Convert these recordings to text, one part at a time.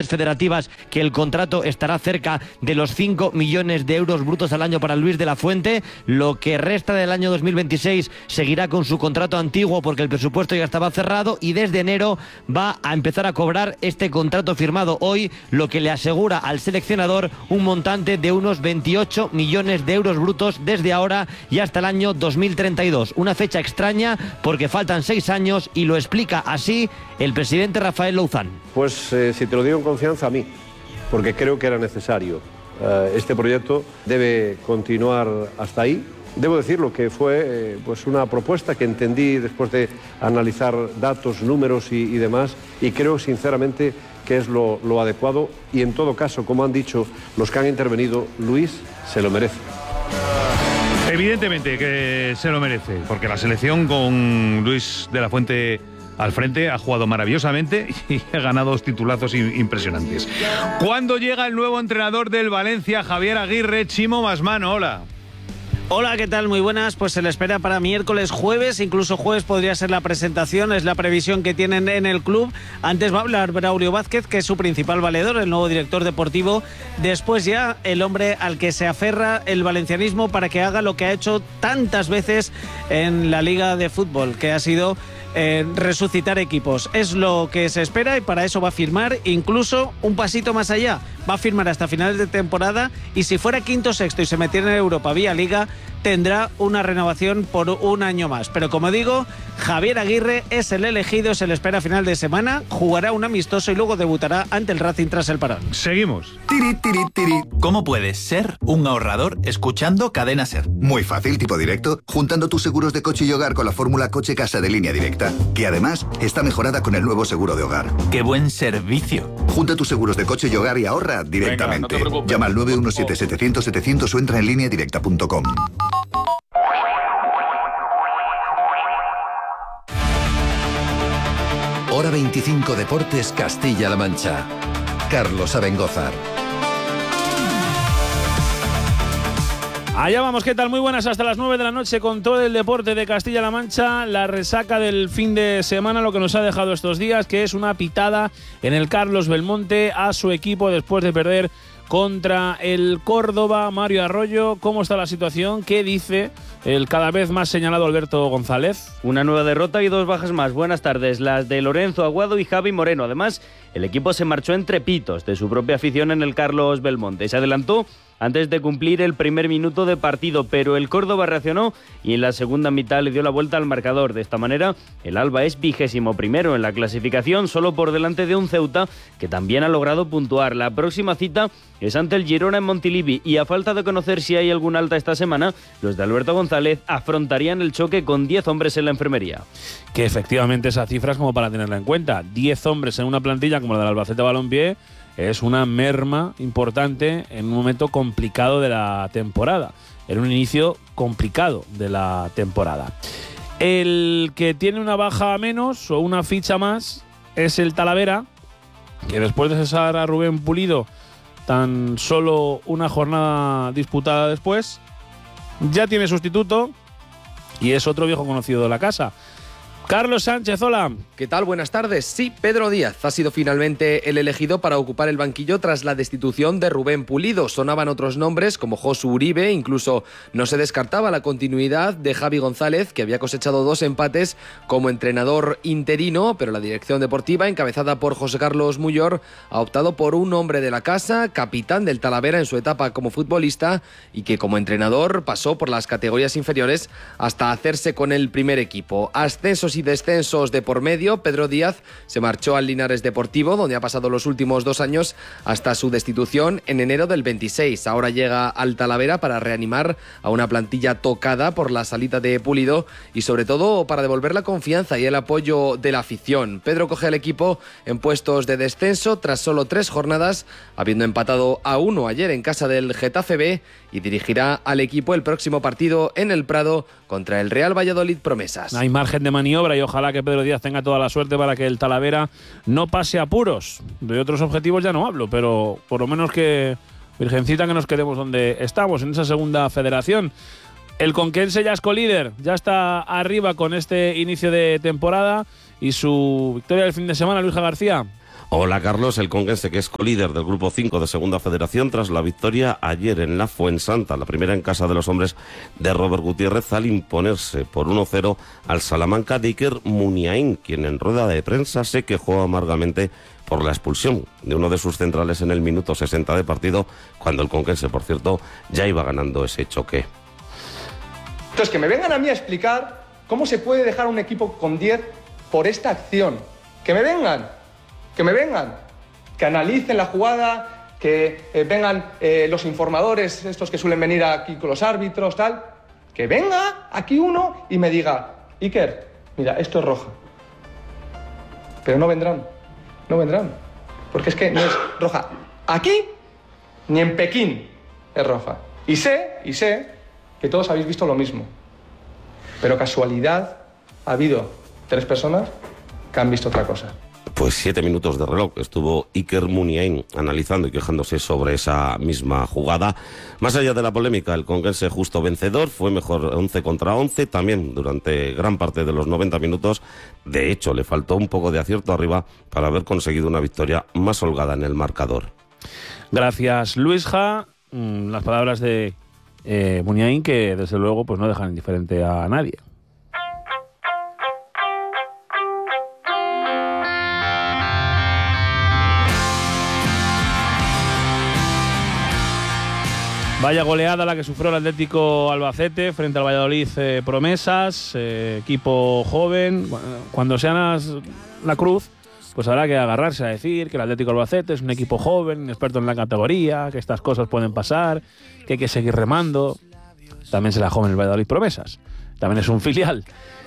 fuentes federativas que el contrato estará cerca de los 5 millones de euros brutos al año para Luis de la Fuente. Lo que resta del año 2026 seguirá con su contrato antiguo porque el presupuesto ya estaba cerrado, y desde enero va a empezar a cobrar este contrato firmado hoy, lo que le asegura al seleccionador un montante de unos 28 millones de euros brutos desde ahora y hasta el año 2032. Una fecha extraña porque faltan 6 años, y lo explica así el presidente Rafael Louzán. Pues si te lo digo en confianza, a mí, porque creo que era necesario. Este proyecto debe continuar hasta ahí. Debo decirlo que fue pues una propuesta que entendí después de analizar datos, números y demás, y creo sinceramente que es lo adecuado, y en todo caso, como han dicho los que han intervenido, Luis se lo merece. Evidentemente que se lo merece, porque la selección con Luis de la Fuente al frente ha jugado maravillosamente y ha ganado 2 titulazos impresionantes. ¿Cuándo llega el nuevo entrenador del Valencia, Javier Aguirre? Chimo Masmano, hola. Hola, ¿qué tal? Muy buenas. Pues se le espera para miércoles, jueves, incluso jueves podría ser la presentación, es la previsión que tienen en el club. Antes va a hablar Braulio Vázquez, que es su principal valedor, el nuevo director deportivo. Después ya el hombre al que se aferra el valencianismo para que haga lo que ha hecho tantas veces en la Liga de Fútbol, que ha sido resucitar equipos. Es lo que se espera, y para eso va a firmar incluso un pasito más allá. Va a firmar hasta finales de temporada, y si fuera quinto, sexto y se metiera en Europa vía Liga, tendrá una renovación por un año más. Pero como digo, Javier Aguirre es el elegido, se le espera a final de semana, jugará un amistoso y luego debutará ante el Racing tras el parón. Seguimos. Tiri, tiri, tiri. ¿Cómo puedes ser un ahorrador escuchando Cadena Ser? Muy fácil, tipo directo, juntando tus seguros de coche y hogar con la fórmula Coche Casa de Línea Directa, que además está mejorada con el nuevo seguro de hogar. ¡Qué buen servicio! Junta tus seguros de coche y hogar y ahorra directamente. Venga, no llama al 917-700-700 o entra en lineadirecta.com. Hora 25 Deportes, Castilla-La Mancha. Carlos Abengózar. Allá vamos, ¿qué tal? Muy buenas, hasta las 9 de la noche con todo el deporte de Castilla-La Mancha. La resaca del fin de semana, lo que nos ha dejado estos días, que es una pitada en el Carlos Belmonte a su equipo después de perder contra el Córdoba. Mario Arroyo, ¿cómo está la situación? ¿Qué dice el cada vez más señalado Alberto González? Una nueva derrota y 2 bajas más. Buenas tardes, las de Lorenzo Aguado y Javi Moreno. Además, el equipo se marchó en trepitos de su propia afición en el Carlos Belmonte. Se adelantó antes de cumplir el primer minuto de partido, pero el Córdoba reaccionó y en la segunda mitad le dio la vuelta al marcador. De esta manera, el Alba es 21º en la clasificación, solo por delante de un Ceuta que también ha logrado puntuar. La próxima cita es ante el Girona en Montilivi, y a falta de conocer si hay algún alta esta semana, los de Alberto González afrontarían el choque con 10 hombres en la enfermería. Que efectivamente esa cifra es como para tenerla en cuenta. 10 hombres en una plantilla como la del Albacete Balompié es una merma importante en un momento complicado de la temporada, en un inicio complicado de la temporada. El que tiene una baja menos o una ficha más es el Talavera, que después de cesar a Rubén Pulido tan solo una jornada disputada después, ya tiene sustituto y es otro viejo conocido de la casa. Carlos Sánchez, hola. ¿Qué tal? Buenas tardes. Sí, Pedro Díaz ha sido finalmente el elegido para ocupar el banquillo tras la destitución de Rubén Pulido. Sonaban otros nombres como Josu Uribe, incluso no se descartaba la continuidad de Javi González, que había cosechado 2 empates como entrenador interino, pero la dirección deportiva, encabezada por José Carlos Muyor, ha optado por un hombre de la casa, capitán del Talavera en su etapa como futbolista y que como entrenador pasó por las categorías inferiores hasta hacerse con el primer equipo. Ascensos y descensos de por medio, Pedro Díaz se marchó al Linares Deportivo, donde ha pasado los últimos 2 años hasta su destitución en enero del 26. Ahora llega al Talavera para reanimar a una plantilla tocada por la salida de Pulido y sobre todo para devolver la confianza y el apoyo de la afición. Pedro coge al equipo en puestos de descenso tras solo 3 jornadas, habiendo empatado a 1 ayer en casa del Getafe B, y dirigirá al equipo el próximo partido en el Prado contra el Real Valladolid Promesas. Hay margen de maniobra y ojalá que Pedro Díaz tenga toda la suerte para que el Talavera no pase apuros. De otros objetivos ya no hablo, pero por lo menos que, Virgencita, que nos quedemos donde estamos, en esa segunda federación. El conquense ya es colíder, ya está arriba con este inicio de temporada y su victoria del fin de semana, Luis García. Hola Carlos, el Conquense, que es colíder del grupo 5 de Segunda Federación tras la victoria ayer en la Fuensanta, la primera en casa de los hombres de Robert Gutiérrez, al imponerse por 1-0 al Salamanca de Iker Muniain, quien en rueda de prensa se quejó amargamente por la expulsión de uno de sus centrales en el minuto 60 de partido, cuando el Conquense, por cierto, ya iba ganando ese choque. Entonces, que me vengan a mí a explicar cómo se puede dejar un equipo con 10 por esta acción. Que me vengan, que analicen la jugada, que vengan los informadores, estos que suelen venir aquí con los árbitros, tal. Que venga aquí uno y me diga, Iker, mira, esto es roja. Pero no vendrán, porque es que no es roja aquí ni en Pekín es roja. Y sé que todos habéis visto lo mismo, pero casualidad, ha habido 3 personas que han visto otra cosa. Pues 7 minutos de reloj estuvo Iker Muniain analizando y quejándose sobre esa misma jugada. Más allá de la polémica, el Conquense justo vencedor, fue mejor 11 contra 11, también durante gran parte de los 90 minutos. De hecho, le faltó un poco de acierto arriba para haber conseguido una victoria más holgada en el marcador. Gracias, Luisja. Las palabras de Muniain, que desde luego pues no dejan indiferente a nadie. Vaya goleada la que sufrió el Atlético Albacete frente al Valladolid Promesas, equipo joven. Cuando sean la cruz, pues habrá que agarrarse a decir que el Atlético Albacete es un equipo joven, experto en la categoría, que estas cosas pueden pasar, que hay que seguir remando. También será joven el Valladolid Promesas, también es un filial.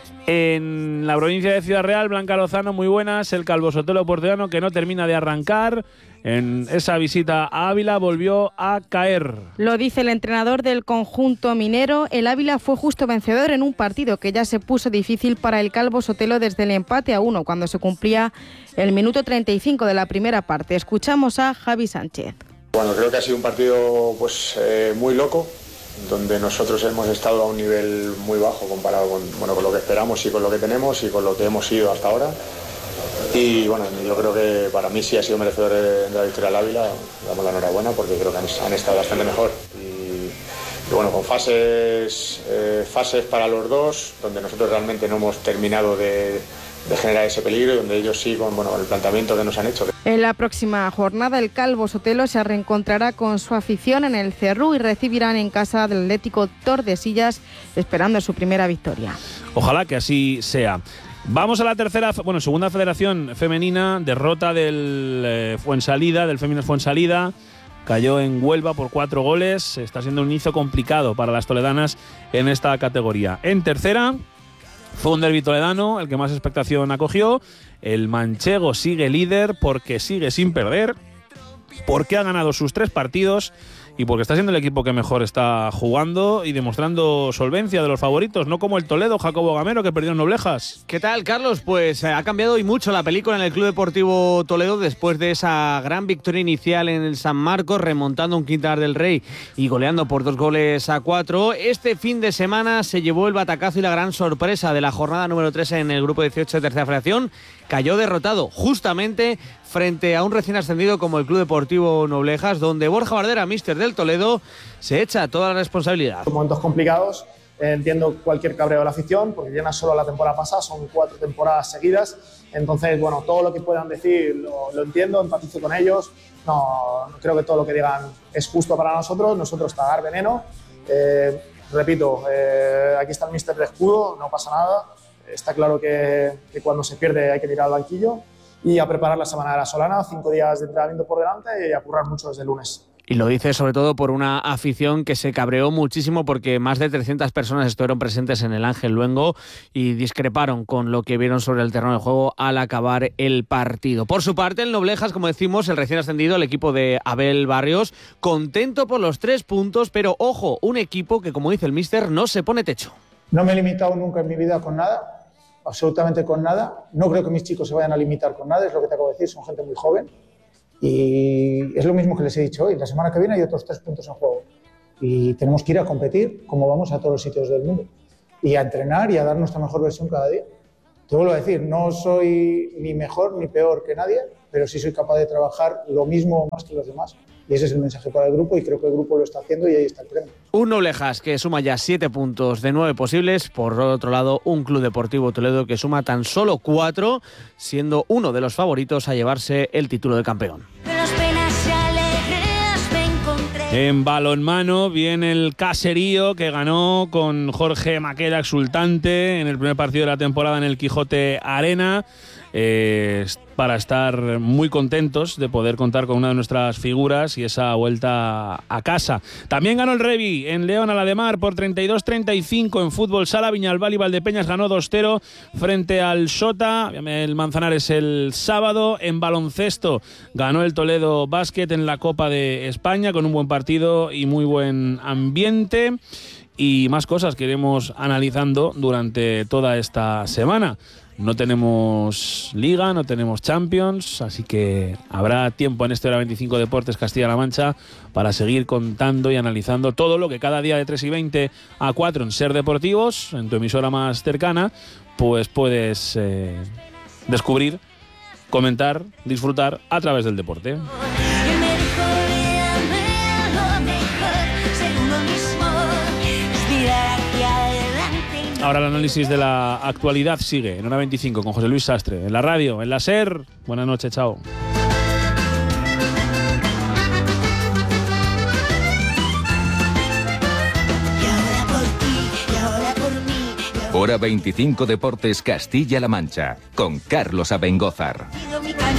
En la provincia de Ciudad Real, Blanca Lozano, muy buenas. El Calvo Sotelo porteño, que no termina de arrancar. En esa visita a Ávila volvió a caer. Lo dice el entrenador del conjunto minero. El Ávila fue justo vencedor en un partido que ya se puso difícil para el Calvo Sotelo desde el empate a 1, cuando se cumplía el minuto 35 de la primera parte. Escuchamos a Javi Sánchez. Bueno, creo que ha sido un partido muy loco, donde nosotros hemos estado a un nivel muy bajo comparado con lo que esperamos y con lo que tenemos y con lo que hemos ido hasta ahora. Y bueno, yo creo que para mí sí ha sido merecedor de la victoria al Ávila. Damos la enhorabuena porque creo que han estado bastante mejor. Y bueno, con fases para los dos, donde nosotros realmente no hemos terminado de generar ese peligro, y donde ellos sí con el planteamiento que nos han hecho. En la próxima jornada, el Calvo Sotelo se reencontrará con su afición en el Cerrú y recibirán en casa del Atlético Tordesillas, esperando su primera victoria. Ojalá que así sea. Vamos a la segunda federación femenina, derrota del Fuensalida, del Féminas Fuensalida. Cayó en Huelva por 4 goles. Está siendo un inicio complicado para las toledanas en esta categoría. En tercera, fue un derbi toledano el que más expectación acogió. El manchego sigue líder porque sigue sin perder, porque ha ganado sus 3 partidos y porque está siendo el equipo que mejor está jugando y demostrando solvencia de los favoritos, no como el Toledo, Jacobo Gamero, que perdió en Noblejas. ¿Qué tal, Carlos? Pues ha cambiado y mucho la película en el Club Deportivo Toledo después de esa gran victoria inicial en el San Marcos, remontando un Quintanar del Rey y goleando por 2-4. Este fin de semana se llevó el batacazo y la gran sorpresa de la jornada número 3 en el grupo 18 de Tercera Federación. Cayó derrotado justamente frente a un recién ascendido como el Club Deportivo Noblejas, donde Borja Bardera, míster del Toledo, se echa toda la responsabilidad. Son momentos complicados, entiendo cualquier cabreo de la afición, porque ya no solo la temporada pasada, son 4 temporadas seguidas. Entonces, todo lo que puedan decir lo entiendo, empatizo con ellos. No creo que todo lo que digan es justo para nosotros tragar veneno. Repito, aquí está el míster de escudo, no pasa nada. Está claro que cuando se pierde hay que tirar al banquillo y a preparar la semana de la Solana, 5 días de entrenamiento por delante y a currar mucho desde el lunes. Y lo dice sobre todo por una afición que se cabreó muchísimo porque más de 300 personas estuvieron presentes en el Ángel Luengo y discreparon con lo que vieron sobre el terreno de juego al acabar el partido. Por su parte, el Noblejas, como decimos, el recién ascendido, el equipo de Abel Barrios, contento por los 3 puntos, pero ojo, un equipo que, como dice el míster, no se pone techo. No me he limitado nunca en mi vida con nada. Absolutamente con nada. No creo que mis chicos se vayan a limitar con nada, es lo que te acabo de decir, son gente muy joven y es lo mismo que les he dicho hoy. La semana que viene hay otros 3 puntos en juego y tenemos que ir a competir como vamos a todos los sitios del mundo y a entrenar y a dar nuestra mejor versión cada día. Te vuelvo a decir, no soy ni mejor ni peor que nadie, pero sí soy capaz de trabajar lo mismo o más que los demás. Y ese es el mensaje para el grupo y creo que el grupo lo está haciendo y ahí está el premio. Un Noblejas que suma ya 7 puntos de 9 posibles. Por otro lado, un Club Deportivo Toledo que suma tan solo 4, siendo uno de los favoritos a llevarse el título de campeón. En balonmano viene el caserío que ganó con Jorge Maqueda exultante en el primer partido de la temporada en el Quijote Arena. Para estar muy contentos de poder contar con una de nuestras figuras y esa vuelta a casa. También ganó el Revi en León a la de Mar por 32-35 en fútbol sala. Viñalbal y Valdepeñas ganó 2-0 frente al Sota. El Manzanares el sábado. En baloncesto ganó el Toledo Básquet en la Copa de España con un buen partido y muy buen ambiente. Y más cosas que iremos analizando durante toda esta semana. No tenemos Liga, no tenemos Champions, así que habrá tiempo en este Hora 25 Deportes Castilla-La Mancha para seguir contando y analizando todo lo que cada día de 3:20 a 4 en Ser Deportivos, en tu emisora más cercana, pues puedes descubrir, comentar, disfrutar a través del deporte. Ahora el análisis de la actualidad sigue en Hora 25 con José Luis Sastre, en la radio, en la SER. Buenas noches, chao. Hora 25 Deportes Castilla-La Mancha con Carlos Abengózar.